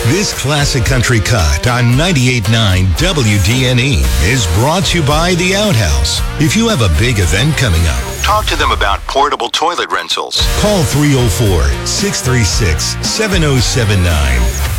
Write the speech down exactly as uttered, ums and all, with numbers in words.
This classic country cut on ninety-eight point nine W D N E is brought to you by The Outhouse. If you have a big event coming up, talk to them about portable toilet rentals. Call three oh four, six three six, seven oh seven nine.